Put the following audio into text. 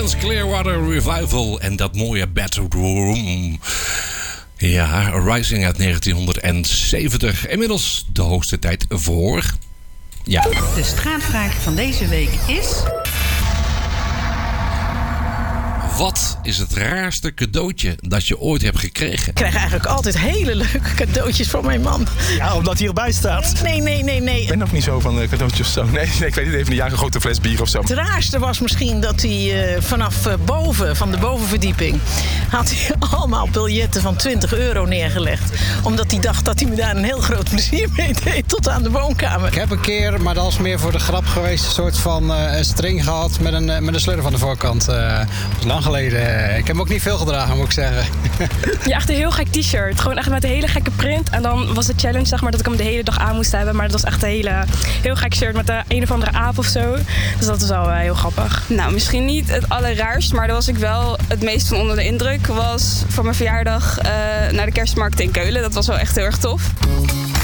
Creedence Clearwater Revival en dat mooie Bedroom. Ja, Rising uit 1970. Inmiddels de hoogste tijd voor... Ja. De straatvraag van deze week is... Wat is het raarste cadeautje dat je ooit hebt gekregen? Ik krijg eigenlijk altijd hele leuke cadeautjes van mijn man. Ja, omdat hij erbij staat. Nee. Ik ben ook niet zo van cadeautjes of zo. Nee, ik weet niet, even een jaar een grote fles bier of zo. Het raarste was misschien dat hij vanaf boven, van de bovenverdieping... had hij allemaal biljetten van €20 neergelegd. Omdat hij dacht dat hij me daar een heel groot plezier mee deed tot aan de woonkamer. Ik heb een keer, maar dat was meer voor de grap geweest... een soort van een string gehad met een sleutel van de voorkant. Lang geleden. Ik heb hem ook niet veel gedragen, moet ik zeggen. Ja, echt een heel gek t-shirt. Gewoon echt met een hele gekke print. En dan was de challenge, zeg maar, dat ik hem de hele dag aan moest hebben. Maar dat was echt een heel gek shirt met een of andere aap of zo. Dus dat is wel heel grappig. Nou, misschien niet het allerraarst, maar daar was ik wel het meest van onder de indruk. Was voor mijn verjaardag naar de kerstmarkt in Keulen. Dat was wel echt heel erg tof.